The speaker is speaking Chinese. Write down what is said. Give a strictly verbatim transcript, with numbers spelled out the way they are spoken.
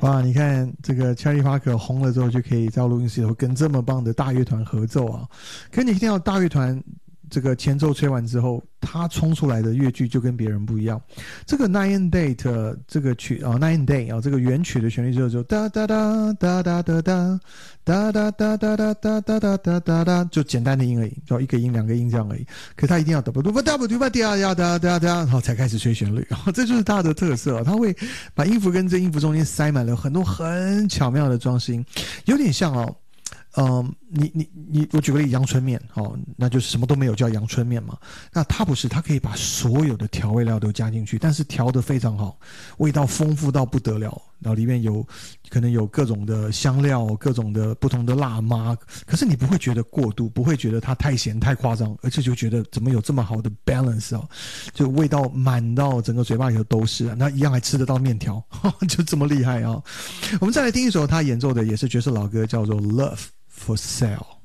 哇，你看这个 Charlie Parker 红了之后，就可以在录音室里跟这么棒的大乐团合奏啊。可你听到大乐团这个前奏吹完之后，他冲出来的乐句就跟别人不一样。这个 Nine Date 这个曲啊 ，Nine Day 啊，这个原曲的旋律就就哒哒哒哒哒哒哒哒哒哒哒哒哒哒哒哒哒哒，就简单的音而已，就一个音两个音这样而已。可他一定要哒吧嘟吧哒吧嘟吧哒呀哒哒哒，然后才开始吹旋律，这就是他的特色。他会把音符跟这音符中间塞满了很多很巧妙的装饰音，有点像哦。嗯，你你你，我举个例，阳春面，哦，那就是什么都没有叫阳春面嘛。那它不是，它可以把所有的调味料都加进去，但是调得非常好，味道丰富到不得了。然后里面有可能有各种的香料，各种的不同的辣妈，可是你不会觉得过度，不会觉得它太咸太夸张，而且就觉得怎么有这么好的 balance 哦，就味道满到整个嘴巴里头都是、啊，那一样还吃得到面条，就这么厉害啊！我们再来听一首他演奏的也是爵士老歌，叫做 Love for Sale。